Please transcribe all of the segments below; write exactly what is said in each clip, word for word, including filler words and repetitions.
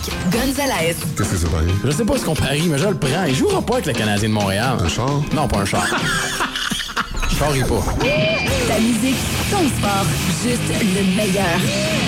Gonzalez. Qu'est-ce que c'est pareil? Je sais pas ce qu'on parie, mais je le prends. Il jouera pas avec le Canadien de Montréal. Un char? Non, pas un char. Je parie pas. Ta musique, ton sport, juste le meilleur.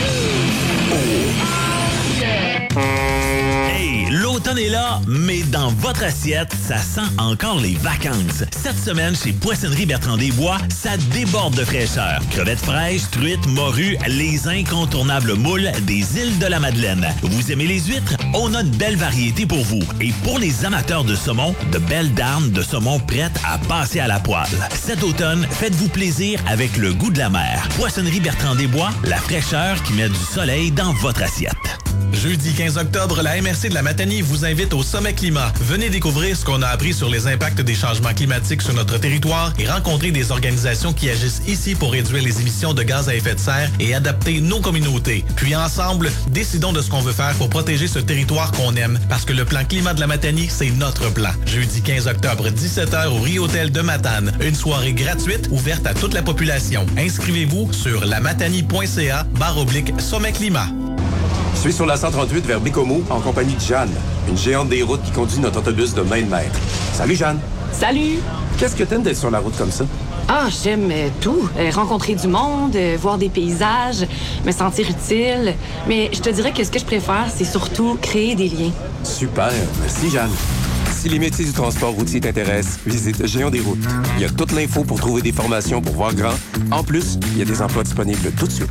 Hey, l'automne est là, mais dans votre assiette, ça sent encore les vacances. Cette semaine, chez Poissonnerie Bertrand des Bois, ça déborde de fraîcheur. Crevettes fraîches, truites, morues, les incontournables moules des îles de la Madeleine. Vous aimez les huîtres? On a une belle variété pour vous. Et pour les amateurs de saumon, de belles darnes de saumon prêtes à passer à la poêle. Cet automne, faites-vous plaisir avec le goût de la mer. Poissonnerie Bertrand des Bois, la fraîcheur qui met du soleil dans votre assiette. Jeudi quinze octobre, la M R C de la Matanie vous invite au Sommet Climat. Venez découvrir ce qu'on a appris sur les impacts des changements climatiques sur notre territoire et rencontrer des organisations qui agissent ici pour réduire les émissions de gaz à effet de serre et adapter nos communautés. Puis ensemble, décidons de ce qu'on veut faire pour protéger ce territoire qu'on aime, parce que le plan climat de la Matanie, c'est notre plan. Jeudi quinze octobre, dix-sept heures au Rio Hotel de Matane. Une soirée gratuite ouverte à toute la population. Inscrivez-vous sur lamatanie.ca barre oblique Sommet Climat. Je suis sur la cent trente-huit vers Bécomo en compagnie de Jeanne, une géante des routes qui conduit notre autobus de main de maître. Salut Jeanne. Salut. Qu'est-ce que t'aimes d'être sur la route comme ça? Ah, j'aime euh, tout. Euh, rencontrer du monde, euh, voir des paysages, me sentir utile. Mais je te dirais que ce que je préfère, c'est surtout créer des liens. Super. Merci Jeanne. Si les métiers du transport routier t'intéressent, visite Géant des routes. Il y a toute l'info pour trouver des formations pour voir grand. En plus, il y a des emplois disponibles tout de suite.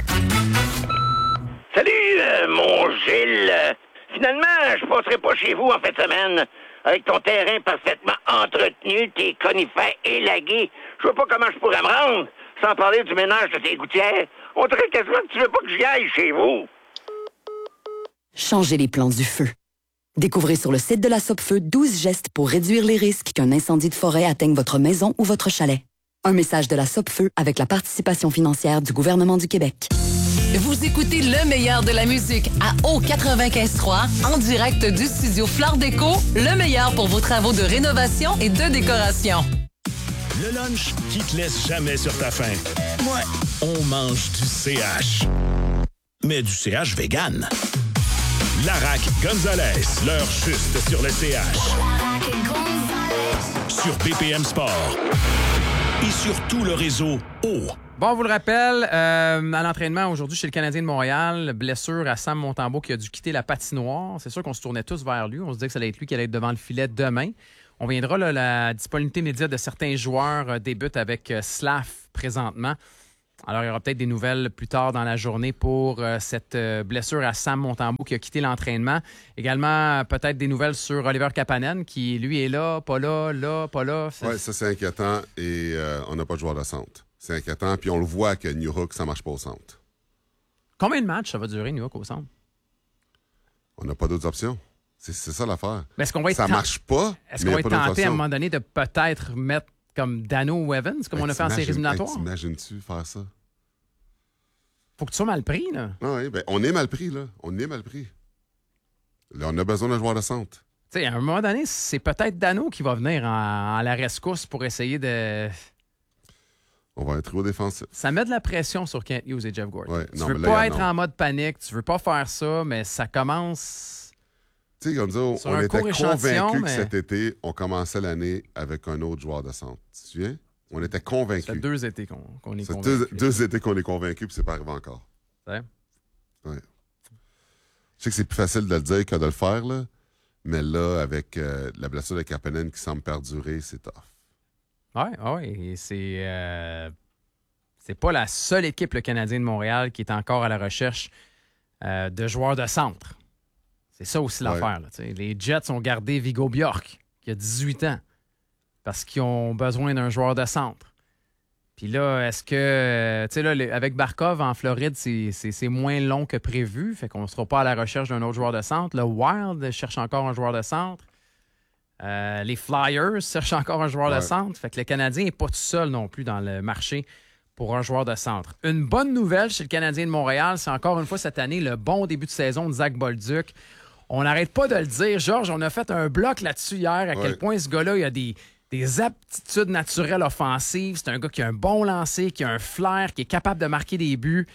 Salut, euh, mon Gilles. Finalement, je passerai pas chez vous en fin de semaine. Avec ton terrain parfaitement entretenu, tes conifères élagués, je vois pas comment je pourrais me rendre, sans parler du ménage de tes gouttières. On dirait quasiment que tu veux pas que j'y aille chez vous. Changez les plans du feu. Découvrez sur le site de la Sopfeu douze gestes pour réduire les risques qu'un incendie de forêt atteigne votre maison ou votre chalet. Un message de la Sopfeu avec la participation financière du gouvernement du Québec. Vous écoutez le meilleur de la musique à O quatre-vingt-quinze trois, en direct du studio Flore Déco, le meilleur pour vos travaux de rénovation et de décoration. Le lunch qui te laisse jamais sur ta faim. Ouais, on mange du C H. Mais du C H vegan. Larac Gonzalez, l'heure juste sur le C H. Sur B P M Sport. Et sur tout le réseau O. Bon, on vous le rappelle, euh, à l'entraînement aujourd'hui chez le Canadien de Montréal, blessure à Sam Montembeault qui a dû quitter la patinoire. C'est sûr qu'on se tournait tous vers lui. On se disait que ça allait être lui qui allait être devant le filet demain. On viendra, là, la disponibilité média de certains joueurs euh, débute avec euh, Slav présentement. Alors, il y aura peut-être des nouvelles plus tard dans la journée pour euh, cette euh, blessure à Sam Montembeault qui a quitté l'entraînement. Également, euh, peut-être des nouvelles sur Oliver Kapanen qui, lui, est là, pas là, là, pas là. Oui, ça, c'est inquiétant et euh, on n'a pas de joueur de centre. C'est inquiétant, puis on le voit que New Hook, ça marche pas au centre. Combien de matchs ça va durer, New Hook, au centre? On n'a pas d'autres options. C'est, c'est ça l'affaire. Mais est-ce qu'on va être ça ten... marche pas, Est-ce mais qu'on va y a être pas d'autres tenté à un options. moment donné de peut-être mettre comme Dano ou Evans, comme Ben, on a fait en séries éliminatoires? Ben, t'imagines-tu faire ça? Faut que tu sois mal pris, là. Ah oui, ben, on est mal pris, là. On est mal pris. Là, on a besoin d'un joueur de centre. Tu sais, à un moment donné, c'est peut-être Dano qui va venir en, en la rescousse pour essayer de... On va être au défensif. Ça met de la pression sur Kent Hughes et Jeff Gordon. Ouais, tu non, veux mais là, pas y a- être non. en mode panique, tu veux pas faire ça, mais ça commence... Tu sais, comme ça, on, Sur on un était court échantillon, convaincus mais- que cet été, on commençait l'année avec un autre joueur de centre. Tu te souviens? On était convaincus. Ça fait deux étés qu'on, qu'on est C'est convaincus. deux, deux étés qu'on est convaincus, puis c'est pas arrivé encore. Ouais. Ouais. Je sais que c'est plus facile de le dire que de le faire, là, mais là, avec euh, la blessure de Kapanen qui semble perdurer, c'est tough. Oui, oui. Et c'est, euh, c'est pas la seule équipe, le Canadien de Montréal, qui est encore à la recherche euh, de joueurs de centre. C'est ça aussi Ouais. l'affaire. Là, tu sais. Les Jets ont gardé Viggo Bjork, qui a dix-huit ans, parce qu'ils ont besoin d'un joueur de centre. Puis là, est-ce que... euh, Tu sais, là, le- avec Barkov en Floride, c'est, c'est, c'est moins long que prévu. Fait qu'on ne sera pas à la recherche d'un autre joueur de centre. Le Wild cherche encore un joueur de centre. Euh, les Flyers cherchent encore un joueur Ouais. de centre. Fait que le Canadien n'est pas tout seul non plus dans le marché pour un joueur de centre. Une bonne nouvelle chez le Canadien de Montréal, c'est encore une fois cette année le bon début de saison de Zach Bolduc. On n'arrête pas de le dire. Georges, on a fait un bloc là-dessus hier, à Ouais. quel point ce gars-là, il a des, des aptitudes naturelles offensives. C'est un gars qui a un bon lancer, qui a un flair, qui est capable de marquer des buts.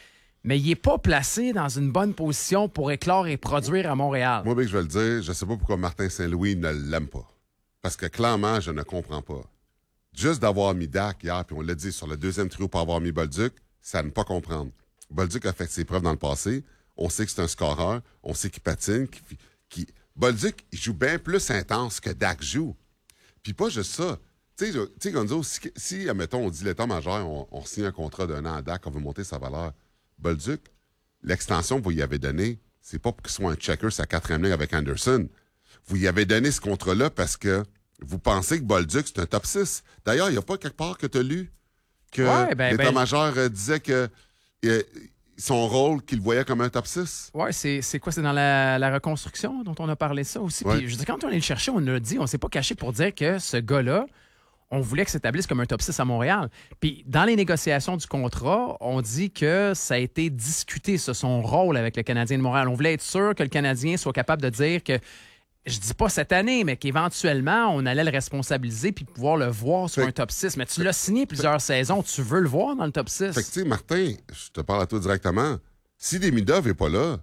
mais il n'est pas placé dans une bonne position pour éclore et produire à Montréal. Moi, bien que je vais le dire, je ne sais pas pourquoi Martin Saint-Louis ne l'aime pas. Parce que clairement, je ne comprends pas. Juste d'avoir mis Dak hier, puis on l'a dit sur le deuxième trio pour avoir mis Bolduc, c'est à ne pas comprendre. Bolduc a fait ses preuves dans le passé. On sait que c'est un scoreur. On sait qu'il patine. Qu'il, qu'il... Bolduc, il joue bien plus intense que Dak joue. Puis pas juste ça. Tu sais, Gonzo, si, si, admettons, on dit l'état-major, on, on signe un contrat d'un an à Dak, on veut monter sa valeur. Bolduc, l'extension que vous y avez donnée, c'est pas pour qu'il soit un checker sa quatrième ligne avec Anderson. Vous y avez donné ce contrat-là parce que vous pensez que Bolduc, c'est un top six. D'ailleurs, il n'y a pas quelque part que tu as lu que ouais, ben, l'état-major ben... disait que euh, son rôle, qu'il voyait comme un top six. Oui, c'est, c'est quoi? C'est dans la, la reconstruction dont on a parlé ça aussi. Ouais. Puis, je dis, quand on est le chercher, on l'a dit, on s'est pas caché pour dire que ce gars-là, on voulait que s'établisse comme un top six à Montréal. Puis, dans les négociations du contrat, on dit que ça a été discuté, ça, son rôle avec le Canadien de Montréal. On voulait être sûr que le Canadien soit capable de dire que, je dis pas cette année, mais qu'éventuellement, on allait le responsabiliser puis pouvoir le voir sur fait, un top six. Mais tu l'as signé plusieurs fait, saisons, tu veux le voir dans le top six. Fait que, tu sais, Martin, je te parle à toi directement. Si Demidov n'est pas là,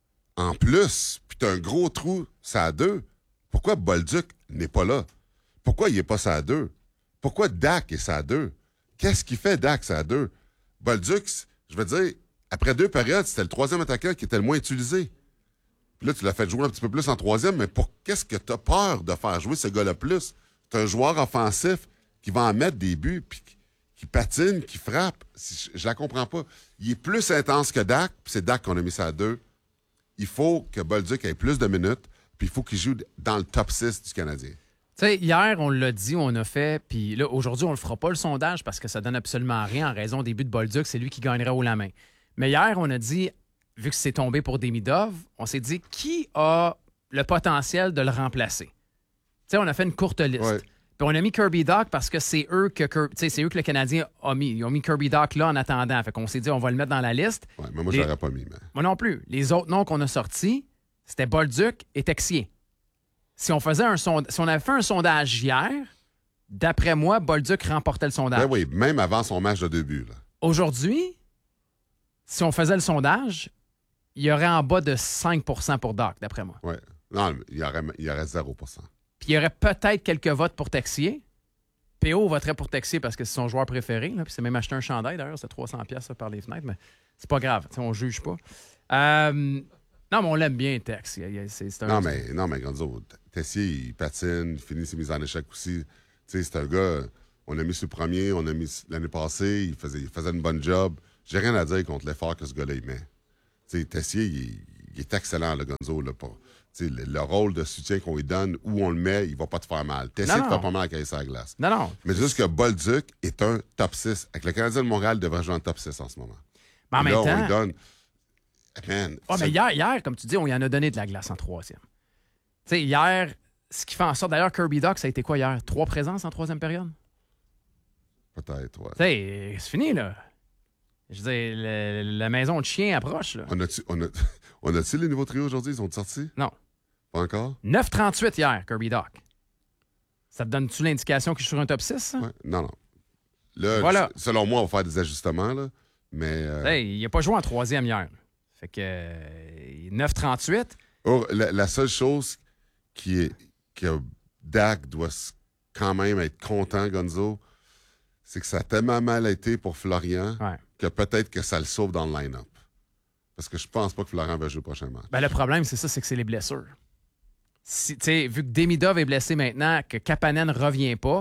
en plus, puis t'as un gros trou, ça a deux, pourquoi Bolduc n'est pas là? Pourquoi il n'est pas ça à deux? Pourquoi Dak est ça à deux? Qu'est-ce qui fait Dak ça à deux? Bolduc, je veux dire, après deux périodes, c'était le troisième attaquant qui était le moins utilisé. Puis là, tu l'as fait jouer un petit peu plus en troisième, mais pour qu'est-ce que tu as peur de faire jouer ce gars-là plus? Tu as un joueur offensif qui va en mettre des buts, puis qui patine, qui frappe. Je, je la comprends pas. Il est plus intense que Dak, puis c'est Dak qu'on a mis ça à deux. Il faut que Bolduc ait plus de minutes, puis il faut qu'il joue dans le top six du Canadien. Tu sais, hier, on l'a dit, on a fait, puis là, aujourd'hui, on le fera pas le sondage parce que ça donne absolument rien en raison des buts de Bolduc. C'est lui qui gagnerait haut la main. Mais hier, on a dit, vu que c'est tombé pour Demidov, on s'est dit qui a le potentiel de le remplacer. Tu sais, on a fait une courte liste. Ouais. Puis on a mis Kirby Dach parce que c'est eux que c'est eux que le Canadien a mis. Ils ont mis Kirby Dach là en attendant. Fait qu'on s'est dit on va le mettre dans la liste. Ouais, mais moi, Les... je l'aurais pas mis. Mais... Moi non plus. Les autres noms qu'on a sortis, c'était Bolduc et Texier. Si on faisait un sond... si on avait fait un sondage hier, d'après moi, Bolduc remportait le sondage. Ben oui, même avant son match de début. Là. Aujourd'hui, si on faisait le sondage, il y aurait en bas de cinq pour cent pour Dach, d'après moi. Oui. Non, il y aurait, il y aurait zéro pour cent. Puis il y aurait peut-être quelques votes pour Texier. P O voterait pour Texier parce que c'est son joueur préféré. Là. Puis c'est même acheté un chandail, d'ailleurs. C'est trois cents dollars par les fenêtres, mais c'est pas grave. On juge pas. Euh, non, mais on l'aime bien, Tex. C'est, c'est un... Non, mais, non, mais Gonzo, Tessier, il patine, il finit ses mises en échec aussi. Tu sais, c'est un gars, on l'a mis sur le premier, on l'a mis l'année passée, il faisait, il faisait une bonne job. J'ai rien à dire contre l'effort que ce gars-là, il met. Tu sais, Tessier, il, il est excellent, le Gonzo, là, pour... Le, le rôle de soutien qu'on lui donne, où on le met, il va pas te faire mal. T'essaies de faire pas mal à caisser à la glace. Non, non. Mais c'est juste que Bolduc est un top six. Avec le Canadien de Montréal, il devrait jouer en top six en ce moment. Mais en même là, temps... on lui donne... Man, oh, mais hier, hier, comme tu dis, on y en a donné de la glace en troisième. Tu sais, hier, ce qui fait en sorte... D'ailleurs, Kirby Dach, ça a été quoi hier? Trois présences en troisième période? Peut-être, ouais. Tu sais, c'est fini, là. Je veux dire, le, la maison de chien approche, là. On a-tu, on a, on a-tu les nouveaux trios aujourd'hui? Ils sont sortis? Non. Pas encore? neuf trente-huit hier, Kirby Dach. Ça te donne-tu l'indication qu'il est sur un top six? Ouais. Non, non. Là, voilà. Selon moi, on va faire des ajustements, là. Mais. Euh... Hey, il n'a pas joué en troisième hier. Fait que euh, neuf trente-huit. Oh, la, la seule chose qui est que Dak doit quand même être content, Gonzo, c'est que ça a tellement mal été pour Florian ouais. que peut-être que ça le sauve dans le line-up. Parce que je pense pas que Florian va jouer le prochain match. Ben, le problème, c'est ça, c'est que c'est les blessures. Si, vu que Demidov est blessé maintenant, que Kapanen ne revient pas,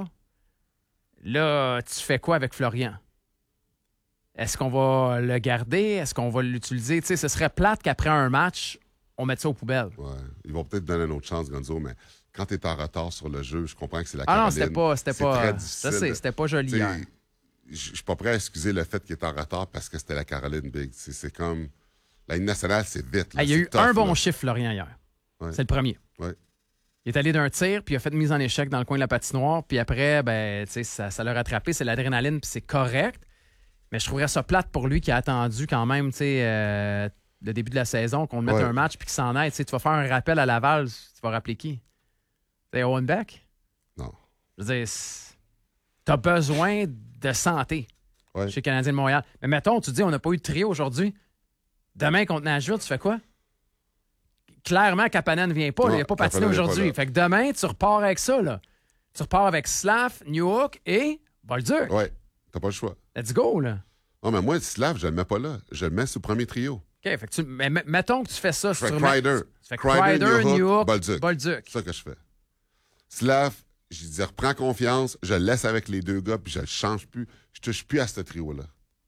là, tu fais quoi avec Florian? Est-ce qu'on va le garder? Est-ce qu'on va l'utiliser? Tu sais, ce serait plate qu'après un match, on mette ça aux poubelles. Ouais. Ils vont peut-être donner une autre chance, Gonzo, mais quand tu es en retard sur le jeu, je comprends que c'est la ah Caroline. Ah non, c'était pas... C'était c'est pas, très difficile. Ça, c'est, c'était pas joli hier. Je suis pas prêt à excuser le fait qu'il est en retard parce que c'était la Caroline Big. C'est, c'est comme... La Ligue nationale, c'est vite. Là. Ah, il y a c'est eu tough, un bon là. chiffre, Florian, hier. Ouais. C'est le premier. Ouais. Il est allé d'un tir, puis il a fait une mise en échec dans le coin de la patinoire, puis après, ben, ça, ça l'a rattrapé, c'est l'adrénaline, puis c'est correct. Mais je trouverais ça plate pour lui qui a attendu quand même, tu sais, euh, le début de la saison, qu'on le mette ouais. un match, puis qu'il s'en aille. Tu sais, tu vas faire un rappel à Laval, tu vas rappeler qui? C'est Owen Beck? Non. Je veux dire, t'as besoin de santé ouais. chez Canadien de Montréal. Mais mettons, tu dis, on n'a pas eu de trio aujourd'hui. Demain, contre Nashville, tu fais quoi? Clairement, Kapanen ne vient pas. Non, il n'a pas patiné Kapanen est aujourd'hui. pas là. Fait que demain, tu repars avec ça. Là. Tu repars avec Slav, Newhook et Bolduc. Ouais, t'as pas le choix. Let's go, là. Non, mais moi, Slav, je le mets pas là. Je le mets sous le premier trio. OK, fait que tu, mais, mais, mettons que tu fais ça. Je fais sur- Kreider. Tu fais Kreider, Kreider, Newhook, Newhook, Bolduc. Bolduc. C'est ça que je fais. Slav, je dis, reprends confiance, je le laisse avec les deux gars, puis je le change plus. Je touche plus à ce trio-là.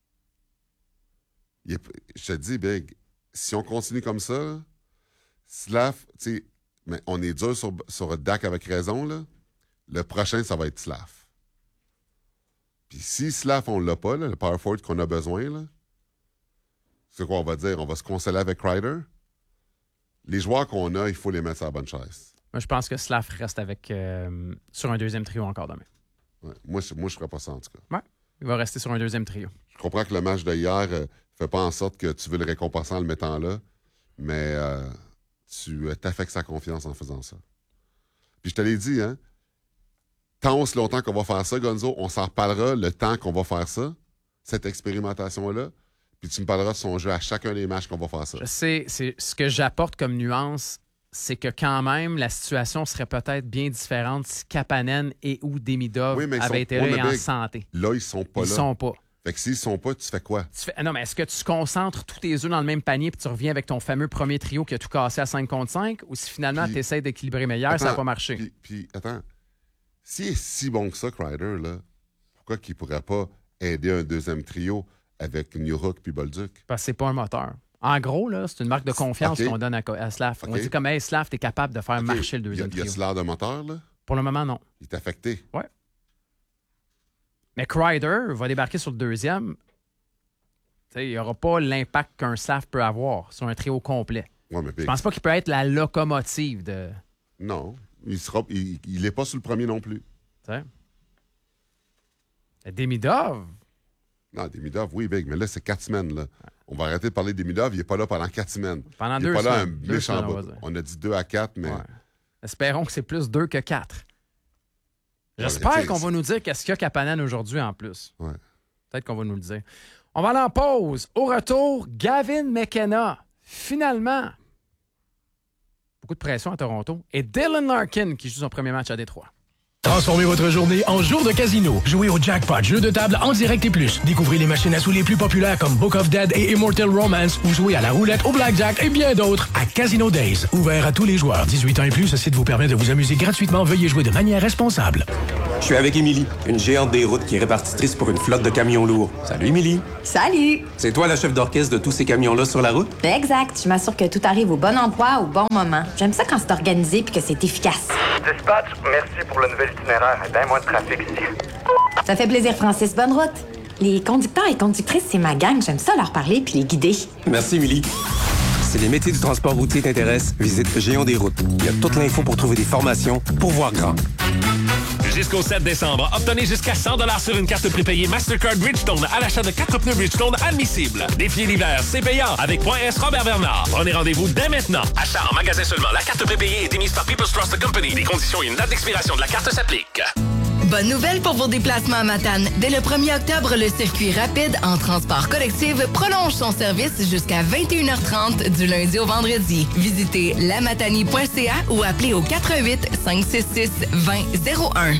Il est- Je te dis, Big, si on continue comme ça, là, Slav, tu sais, mais on est dur sur, sur Dak avec raison, là. Le prochain, ça va être Slav. Puis si Slav, on l'a pas, là, le power forward qu'on a besoin, là, c'est quoi on va dire? On va se consoler avec Kreider? Les joueurs qu'on a, il faut les mettre sur la bonne chaise. Moi, je pense que Slav reste avec euh, sur un deuxième trio encore demain. Ouais. Moi, je, moi, je ferais pas ça, en tout cas. Ouais. Il va rester sur un deuxième trio. Je comprends que le match de hier euh, fait pas en sorte que tu veux le récompenser en le mettant là, mais euh, tu euh, t'affectes sa confiance en faisant ça. Puis je te l'ai dit, hein, tant aussi longtemps qu'on va faire ça, Gonzo, on s'en reparlera le temps qu'on va faire ça, cette expérimentation-là, puis tu me parleras de son jeu à chacun des matchs qu'on va faire ça. Je sais, c'est ce que j'apporte comme nuance, c'est que quand même, la situation serait peut-être bien différente si Kapanen et ou Demidov Oui, mais ils avaient sont- été ouais, là mais et en Big, santé. Là, ils sont pas Ils là. sont pas. Fait que s'ils sont pas, tu fais quoi? Tu fais- non, mais est-ce que tu concentres tous tes œufs dans le même panier puis tu reviens avec ton fameux premier trio qui a tout cassé à cinq contre cinq ou si finalement Puis- tu essaies d'équilibrer meilleur, ça n'a Attends, pas marché? Puis, puis, attends, s'il est si bon que ça, Kreider, là, pourquoi qu'il pourrait pas aider un deuxième trio avec Newhook puis Bolduc? Parce que c'est pas un moteur. En gros, là, c'est une marque de confiance OK. qu'on donne à, à Slav. On OK. dit comme, hey, Slav, t'es capable de faire OK, marcher le il y a- deuxième Il y a trio. ce l'air de moteur, là? Pour le moment, non. Il est affecté. Ouais. Mais Kreider va débarquer sur le deuxième. Tu sais, il n'y aura pas l'impact qu'un Slav peut avoir sur un trio complet. Ouais, mais Je Big, pense pas qu'il peut être la locomotive de. non, il sera, il, il est pas sur le premier non plus. Tu sais. Demidov, Non, Demidov, oui, Big, mais là, c'est quatre semaines, là. On va arrêter de parler de Demidov, il est pas là pendant quatre semaines. Pendant il deux est pas là un semaines. Deux méchant semaines, on va bout. dire. On a dit deux à quatre, mais... ouais. Espérons que c'est plus deux que quatre. mais J'espère tu sais, qu'on va nous dire qu'est-ce qu'il y a Kapanen aujourd'hui en plus. Ouais. Peut-être qu'on va nous le dire. On va aller en pause. Au retour, Gavin McKenna. Finalement, beaucoup de pression à Toronto. Et Dylan Larkin qui joue son premier match à Détroit. Transformez votre journée en jour de casino. Jouez au jackpot, jeu de table en direct et plus. Découvrez les machines à sous les plus populaires comme Book of Dead et Immortal Romance ou jouez à la roulette, au blackjack et bien d'autres à Casino Days. Ouvert à tous les joueurs. dix-huit ans et plus, ce site vous permet de vous amuser gratuitement. Veuillez jouer de manière responsable. Je suis avec Émilie, une géante des routes qui est répartitrice pour une flotte de camions lourds. Salut Émilie. Salut! C'est toi la chef d'orchestre de tous ces camions-là sur la route? Exact. Je m'assure que tout arrive au bon endroit au bon moment. J'aime ça quand c'est organisé puis que c'est efficace. Dispatch, merci pour le nouvel itinéraire. Ben moins de trafic ici. Ça fait plaisir, Francis. Bonne route. Les conducteurs et conductrices, c'est ma gang. J'aime ça leur parler puis les guider. Merci Émilie. Si les métiers du transport routier t'intéressent, visite Géant des routes. Il y a toute l'info pour trouver des formations pour voir grand. Jusqu'au sept décembre, obtenez jusqu'à cent dollars sur une carte prépayée Mastercard Bridgestone à l'achat de quatre pneus Bridgestone admissibles. Défiez l'hiver, c'est payant avec Point S Robert Bernard. Prenez rendez-vous dès maintenant. Achat en magasin seulement. La carte prépayée est émise par People's Trust Company. Les conditions et une date d'expiration de la carte s'appliquent. Bonne nouvelle pour vos déplacements à Matane. Dès le premier octobre, le circuit rapide en transport collectif prolonge son service jusqu'à vingt et une heures trente du lundi au vendredi. Visitez lamatanie point c a ou appelez au quatre un huit, cinq six six, deux zéro zéro un.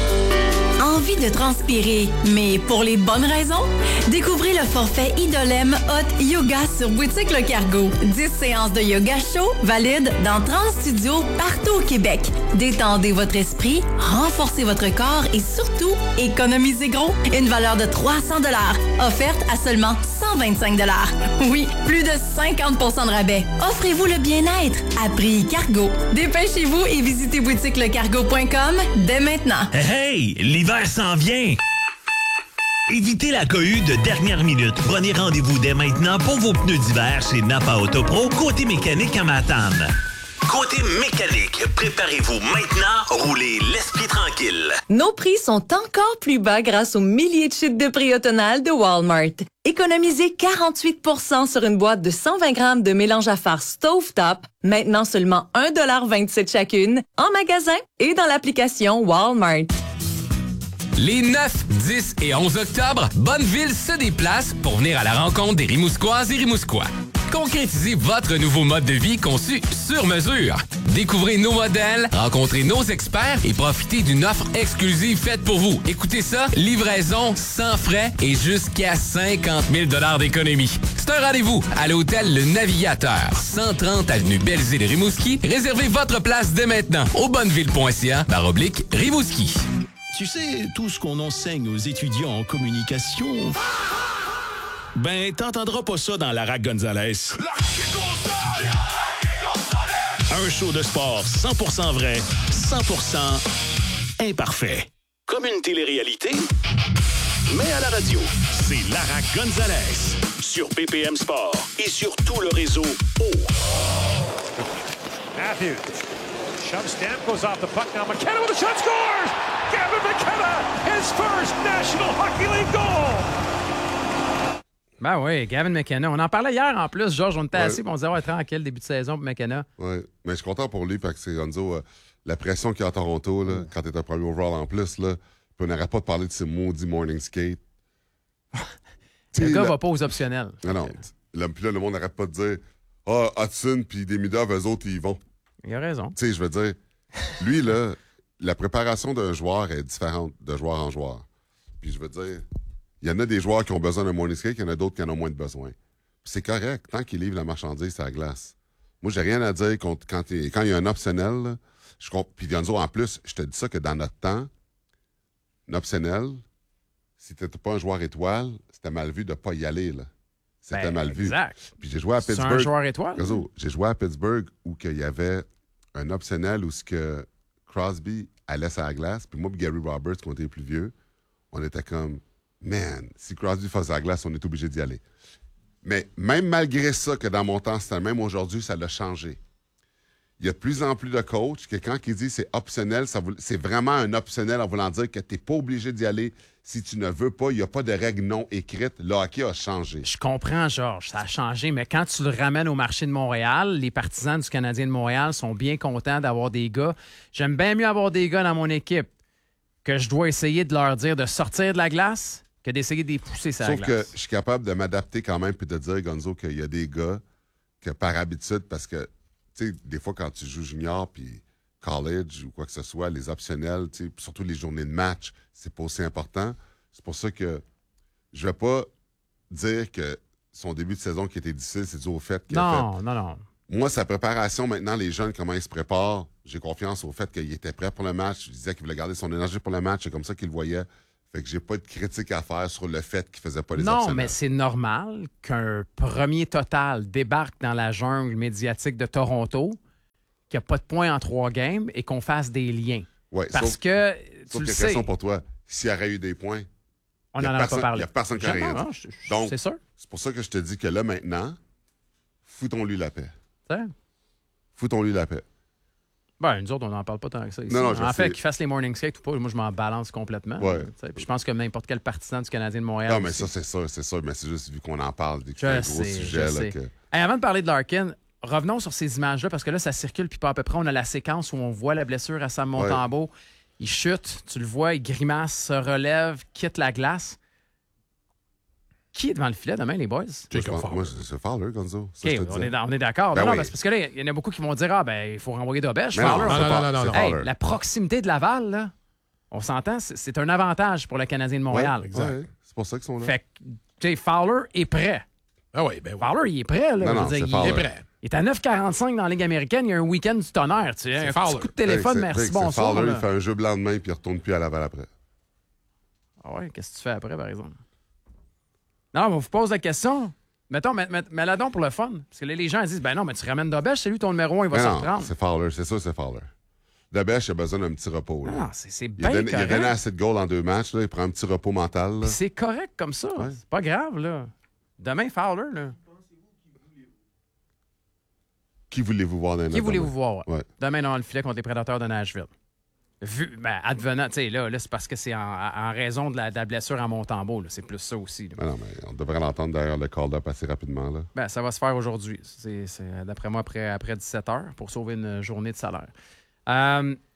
Envie de transpirer, mais pour les bonnes raisons? Découvrez le forfait Idolem Hot Yoga sur Boutique Le Cargo. dix séances de yoga chaud valides dans trente studios partout au Québec. Détendez votre esprit, renforcez votre corps et surtout, économisez gros. Une valeur de trois cents dollars, offerte à seulement cent vingt-cinq dollars. Oui, plus de cinquante pour cent de rabais. Offrez-vous le bien-être à prix Cargo. Dépêchez-vous et visitez boutique le cargo point com dès maintenant. Hey, l'hiver s'en vient! Évitez la cohue de dernière minute. Prenez rendez-vous dès maintenant pour vos pneus d'hiver chez Napa Autopro, côté mécanique à Matane. Côté mécanique, préparez-vous maintenant, roulez l'esprit tranquille. Nos prix sont encore plus bas grâce aux milliers de chutes de prix automnales de Walmart. Économisez quarante-huit pour cent sur une boîte de cent vingt grammes de mélange à farce Stovetop, maintenant seulement un dollar vingt-sept chacune, en magasin et dans l'application Walmart. Les neuf, dix et onze octobre, Bonneville se déplace pour venir à la rencontre des Rimousquoises et Rimousquois. Concrétisez votre nouveau mode de vie conçu sur mesure. Découvrez nos modèles, rencontrez nos experts et profitez d'une offre exclusive faite pour vous. Écoutez ça, livraison sans frais et jusqu'à cinquante mille dollars d'économie. C'est un rendez-vous à l'hôtel Le Navigateur, cent trente avenue Belle-Île-Rimouski. Réservez votre place dès maintenant au bonneville.ca barre oblique Rimouski. Tu sais, tout ce qu'on enseigne aux étudiants en communication... Ben, t'entendras pas ça dans Lara Gonzalez. Un show de sport cent pour cent vrai, cent pour cent imparfait. Comme une télé-réalité, mais à la radio. C'est Lara Gonzalez sur B P M Sport et sur tout le réseau O. Matthews. Shove Stamkos off the puck now. McKenna with a shot, scores! Gavin McKenna, his first National Hockey League goal! Ben oui, Gavin McKenna. On en parlait hier en plus, Georges. On était Ouais. assis et on disait, ouais, tranquille, début de saison pour McKenna. Oui, mais je suis content pour lui parce que c'est Gonzo, euh, la pression qu'il y a à Toronto, là, quand t'es un premier overall en plus, là, puis on n'arrête pas de parler de ces maudits morning skate. Le gars là, va pas aux optionnels. Non, non. Là, puis là, le monde n'arrête pas de dire ah, Hudson puis Demidov, eux autres, ils y vont. Il a raison. Tu sais, je veux dire, lui, là, la préparation d'un joueur est différente de joueur en joueur. Puis je veux dire, il y en a des joueurs qui ont besoin d'un morning skate, il y en a d'autres qui en ont moins de besoin. Puis c'est correct, tant qu'ils livrent la marchandise, c'est à la glace. Moi, j'ai rien à dire quand, quand, quand il y a un optionnel. Là, je comp... Puis Gonzo, en plus, je te dis ça que dans notre temps, un optionnel, si t'étais pas un joueur étoile, c'était mal vu de pas y aller, là. C'était Ben, mal vu. exact. Puis j'ai joué à C'est Pittsburgh. un joueur étoile. Gonzo, j'ai joué à Pittsburgh où il y avait un optionnel où ce que Crosby allait sur la glace, puis moi et Gary Roberts, qui était les plus vieux, on était comme, man, si Crosby faisait la glace, on est obligé d'y aller. Mais même malgré ça, que dans mon temps, c'était même aujourd'hui, ça l'a changé. Il y a de plus en plus de coachs que quand ils disent c'est optionnel, ça vous, c'est vraiment un optionnel en voulant dire que tu n'es pas obligé d'y aller si tu ne veux pas. Il n'y a pas de règles non écrites. Le hockey a changé. Je comprends, Georges, ça a changé, mais quand tu le ramènes au marché de Montréal, les partisans du Canadien de Montréal sont bien contents d'avoir des gars. J'aime bien mieux avoir des gars dans mon équipe que je dois essayer de leur dire de sortir de la glace que d'essayer de les pousser sur la Sauf glace. que je suis capable de m'adapter quand même puis de dire, Gonzo, qu'il y a des gars que par habitude, parce que, tu sais, des fois quand tu joues junior puis college ou quoi que ce soit, les optionnels, tu sais, surtout les journées de match, c'est pas aussi important. C'est pour ça que je vais pas dire que son début de saison qui était difficile, c'est dû au fait qu'il a Non, fait... non, non. Moi, sa préparation, maintenant, les jeunes, comment ils se préparent, j'ai confiance au fait qu'il était prêt pour le match. Je disais qu'il voulait garder son énergie pour le match, c'est comme ça qu'il le voyait. Fait que j'ai pas de critique à faire sur le fait qu'il faisait pas les Non, optionnels. mais c'est normal qu'un premier total débarque dans la jungle médiatique de Toronto, qu'il n'y a pas de points en trois games et qu'on fasse des liens. Ouais, Parce sauf, que, sauf tu le que sais, question pour toi, s'il y aurait eu des points, on il y a n'en a personne- pas parlé. Il n'y a personne qui a rien Non, non, dit. je- je- Donc, c'est sûr. c'est pour ça que je te dis que là, maintenant, foutons-lui la paix. C'est? Foutons-lui la paix. Ben, nous autres, on n'en parle pas tant que ça ici. Non, non, je en sais. fait, qu'ils fassent les morning skate ou pas, moi, je m'en balance complètement. Ouais. Tu sais, puis je pense que n'importe quel partisan du Canadien de Montréal. Non, mais aussi. ça, c'est sûr, c'est sûr. Mais c'est juste vu qu'on en parle, dès que Je c'est un sais, gros je sujet. Là, sais. que... Hey, avant de parler de Larkin, revenons sur ces images-là, parce que là, ça circule, puis pas à peu près. On a la séquence où on voit la blessure à Sam Montembeault. Il chute, tu le vois, il grimace, se relève, quitte la glace. Qui est devant le filet demain, les boys? Moi, je pense- moi, c'est c'est Fowler, Gonzo. Ça, OK, je te on disais. est, on est d'accord. Ben non, non, oui. parce parce que là, il y en a beaucoup qui vont dire ah, ben, il faut renvoyer Dobèche. Mais non, Fowler. c'est C'est pas- pas- c'est Hey, Fowler. la proximité de Laval, là, on s'entend, c'est- c'est un avantage pour le Canadien de Montréal. Ouais, ouais, c'est pour ça qu'ils sont là. Fait que, tu sais, Fowler est prêt. Ah oui, ben oui. Fowler, il est prêt. Là, Non, non, Je veux dire, c'est il, Fowler. est prêt. Il est à neuf quarante-cinq dans la Ligue américaine. Il y a un week-end du tonnerre. Tu sais, un petit coup de téléphone, Hey, c'est- merci, c'est bonsoir. Fowler, là. il fait un jeu blanc de main puis il retourne plus à Laval après. Ah ouais, qu'est-ce que tu fais après, par exemple? Non, mais on vous pose la question. Mettons, mets, mets, mets-la donc pour le fun. Parce que là, les gens disent, ben non, mais tu ramènes Dobèche, c'est lui ton numéro un, il va Mais se non, reprendre. c'est Fowler, c'est sûr, c'est Fowler. Debèche, il a besoin d'un petit repos. Là. Non, c'est, c'est il, bien a donné, il a correct. donné assez de goals en deux matchs. Là. Il prend un petit repos mental. là. Puis c'est correct comme ça. C'est pas grave, là. Demain, Fowler, là. Qui voulez-vous voir dans les Qui notes voulez-vous demain? voir? Ouais. Demain, dans le filet contre les Prédateurs de Nashville. Vu, ben, advenant, tu sais, là, là c'est parce que c'est en, en raison de la, de la blessure à Montembeault. là. C'est plus ça aussi. là. Mais non, mais on devrait l'entendre derrière le call-up assez rapidement. Là. Ben, ça va se faire aujourd'hui. C'est, c'est, d'après moi, après, après dix-sept heures pour sauver une journée de salaire. Euh,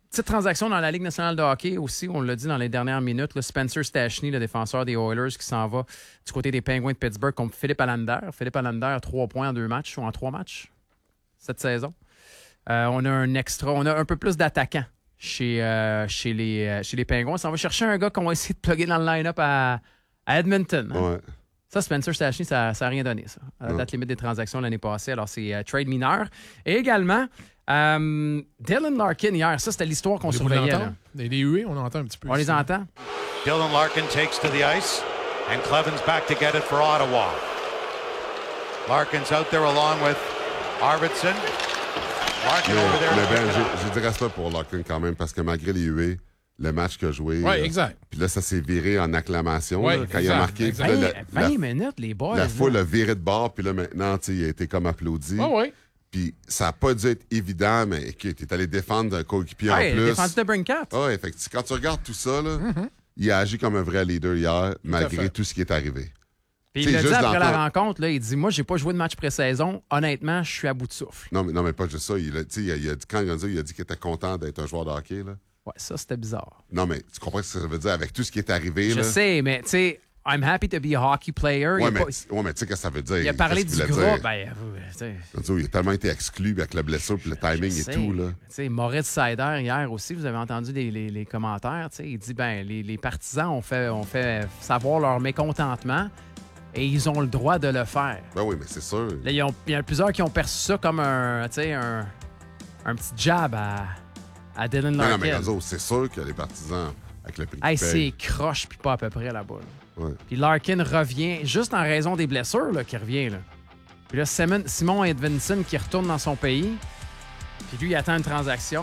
petite transaction dans la Ligue nationale de hockey aussi, on l'a dit dans les dernières minutes. Là, Spencer Stachny, le défenseur des Oilers, qui s'en va du côté des Penguins de Pittsburgh contre Philippe Allander. Philippe Allander a trois points en deux matchs ou en trois matchs cette saison. Euh, on a un extra, on a un peu plus d'attaquants chez, euh, chez, les, euh, chez les Penguins. On va chercher un gars qu'on va essayer de plugger dans le line-up à, à Edmonton. Hein? Ouais. Ça, Spencer Stachny, ça n'a rien donné, ça. À la date limite des transactions l'année passée. Alors, c'est euh, trade mineur. Et également, euh, Dylan Larkin hier. Ça, c'était l'histoire qu'on surveillait. Là. Les, les huées, on entend un petit peu. On ici. les entend. Dylan Larkin takes to the ice, and Cleven's back to get it for Ottawa. Larkin's out there along with Arvidsson. Larkin Mais, over there. mais ben, je, je dirais ça pour Larkin quand même, parce que malgré les huées, le match qu'il a joué. Oui, exact. Puis là, ça s'est viré en acclamation Ouais, là, quand exact, il a marqué. exact. Là, vingt, la, vingt la, minutes, les boys. La là. foule a viré de bord, puis là, maintenant, tu sais, il a été comme applaudi. Ah oui. Puis ça n'a pas dû être évident, mais écoute, il est allé défendre un coéquipier Ouais, en plus. défendu de Brinkat. Ah, ouais, fait que quand tu regardes tout ça, là, Mm-hmm. il a agi comme un vrai leader hier, malgré fait. tout ce qui est arrivé. Puis T'sais, il l'a dit juste après la d'entendre- rencontre, là, il dit « Moi, j'ai pas joué de match pré-saison. Honnêtement, je suis à bout de souffle. Non, mais, non, mais pas juste ça. Il a, tu sais, il a, il a dit, quand il a dit, il a dit qu'il était content d'être un joueur de hockey. Là. » Ouais, ça, c'était bizarre. Non, mais tu comprends ce que ça veut dire avec tout ce qui est arrivé? Je là? sais, mais tu sais, I'm happy to be a hockey player. Ouais, il, a mais, pas- ouais, mais tu sais, qu'est-ce que ça veut dire? il a parlé Qu'est-ce du qu'il voulait groupe. dire? Ben, euh, tu sais. Je veux dire, il a tellement été exclu avec la blessure puis le timing Je et sais, tout. Là. mais tu sais, Moritz Seider, hier aussi, vous avez entendu les, les- les commentaires. tu sais, Il dit ben les, les partisans ont fait, ont fait savoir leur mécontentement et ils ont le droit de le faire. Ben oui, mais c'est sûr. Là, ils ont- il y en a plusieurs qui ont perçu ça comme un, tu sais, un, un petit jab à, à Dylan Non, Larkin. non, mais Gonzo, c'est sûr que les partisans, avec le prix Hey, qu'ils c'est payent. croche puis pas à peu près là-bas. là. Ouais. Puis Larkin revient, juste en raison des blessures, là, qui revient. Là. Puis là, Simon, Simon Edvinsson qui retourne dans son pays. Puis lui, il attend une transaction.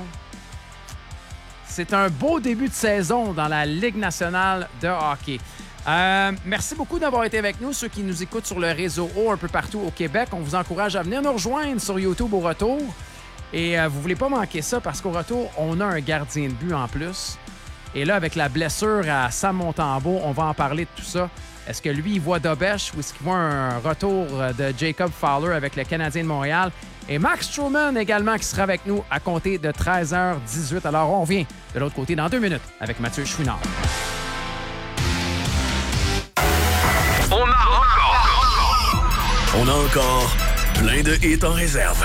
C'est un beau début de saison dans la Ligue nationale de hockey. Euh, merci beaucoup d'avoir été avec nous, ceux qui nous écoutent sur le réseau O un peu partout au Québec. On vous encourage à venir nous rejoindre sur YouTube au retour. Et euh, vous voulez pas manquer ça parce qu'au retour, on a un gardien de but en plus. Et là, avec la blessure à Sam Montembeault, on va en parler de tout ça. Est-ce que lui, il voit Dobèche ou est-ce qu'il voit un retour de Jacob Fowler avec le Canadien de Montréal? Et Max Truman également qui sera avec nous à compter de treize heures dix-huit. Alors, on revient de l'autre côté dans deux minutes avec Mathieu Chouinard. On a encore, on a encore plein de hits en réserve.